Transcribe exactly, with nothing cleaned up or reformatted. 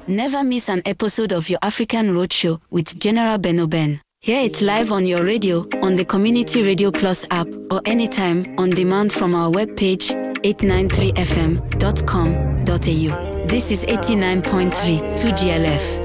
Never miss an episode of your African Roadshow with General Benoben. Hear it live on your radio, on the Community Radio Plus app, or anytime on demand from our webpage, eight ninety-three f m dot com dot a u. This is eighty-nine point three two G L F.